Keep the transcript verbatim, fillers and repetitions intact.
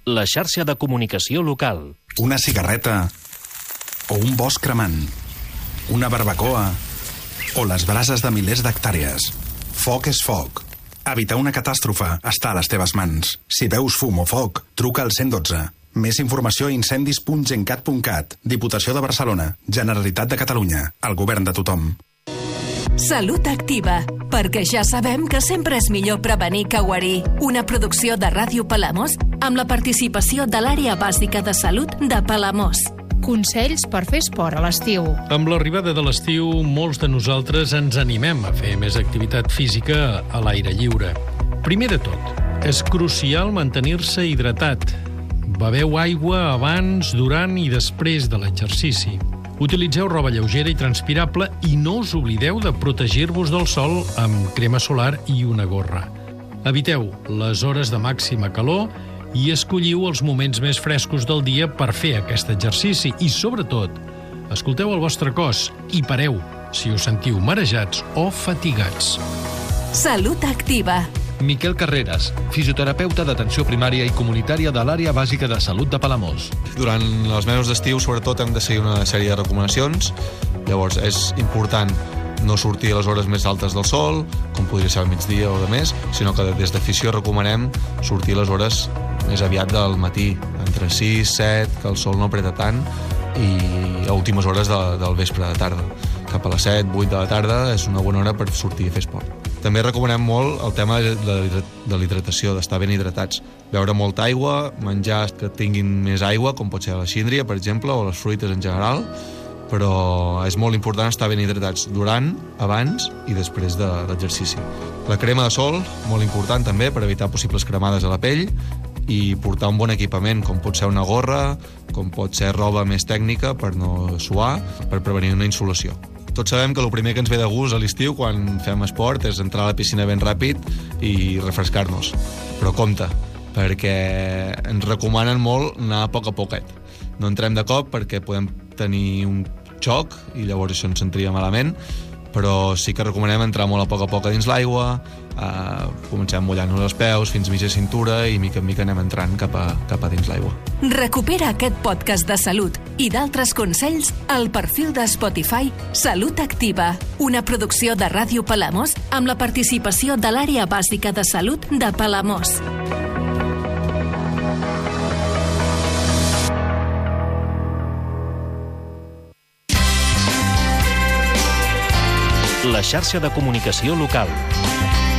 La xarxa de comunicació local. Una cigarreta o un bosc cremant, una barbacoa o les brases de milers d'hectàrees. Foc és foc. Evitar una catàstrofe està a les teves mans. Si veus fum o foc, truca al cent dotze. Més informació a incendis punt gencat punt cat. Diputació de Barcelona. Generalitat de Catalunya. El govern de tothom. Salut Activa, perquè ja sabem que sempre és millor prevenir que guarir. Una producció de Ràdio Palamós amb la participació de l'Àrea Bàsica de Salut de Palamós. Consells per fer esport a l'estiu. Amb l'arribada de l'estiu, molts de nosaltres ens animem a fer més activitat física a l'aire lliure. Primer de tot, és crucial mantenir-se hidratat. Beveu aigua abans, durant i després de l'exercici. Utilitzeu roba lleugera i transpirable i no us oblideu de protegir-vos del sol amb crema solar i una gorra. Eviteu les hores de màxima calor i escolliu els moments més frescos del dia per fer aquest exercici i, sobretot, escolteu el vostre cos i pareu si us sentiu marejats o fatigats. Salut Activa. Miquel Carreras, fisioterapeuta d'atenció primària i comunitària de l'Àrea Bàsica de Salut de Palamós. Durant els mesos d'estiu, sobretot, hem de seguir una sèrie de recomanacions. Llavors, és important no sortir a les hores més altes del sol, com podria ser al migdia o de més, sinó que des d'afició recomanem sortir a les hores més aviat del matí, entre sis, set, que el sol no apreta tant, i a últimes hores de, del vespre de tarda. Cap a les set, vuit de la tarda és una bona hora per sortir a fer esport. També recomanem molt el tema de l'hidratació, d'estar ben hidratats. Beure molta aigua, menjars que tinguin més aigua, com pot ser la síndria, per exemple, o les fruites en general, però és molt important estar ben hidratats durant, abans i després de l'exercici. La crema de sol, molt important també, per evitar possibles cremades a la pell, i portar un bon equipament, com pot ser una gorra, com pot ser roba més tècnica per no suar, per prevenir una insolació. Tots sabem que el primer que ens ve de gust a l'estiu quan fem esport és entrar a la piscina ben ràpid i refrescar-nos. Però compte, perquè ens recomanen molt anar a poc a poquet. No entrem de cop perquè podem tenir un xoc i llavors això ens sentiria malament, però sí que recomanem entrar molt a poc a poc a dins l'aigua, eh, comencem mullant-nos els peus fins mitja cintura i mica en mica anem entrant cap a, cap a dins l'aigua. Recupera aquest podcast de salut i d'altres consells al perfil de Spotify Salut Activa, una producció de Ràdio Palamós amb la participació de l'Àrea Bàsica de Salut de Palamós. La xarxa de comunicació local.